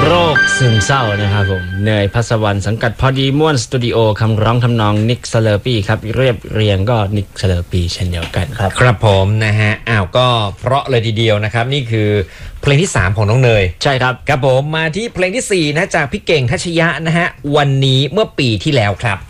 โรคซึมเศร้านะครับผมเนยพัสวรรณสังกัดพอดีม่วนสตูดิโอคำร้องทำนองนิกสเลอร์ปี้ครับเรียบเรียงก็นิกสเลอร์ปี้เช่นเดียวกันครับครับผมนะฮะก็เพราะเลยทีเดียวนะครับนี่คือเพลงที่3ของน้องเนยใช่ครับครับผมมาที่เพลงที่4นะจากพี่เก่งทัชยะนะฮะวันนี้เมื่อปีที่แล้วครับ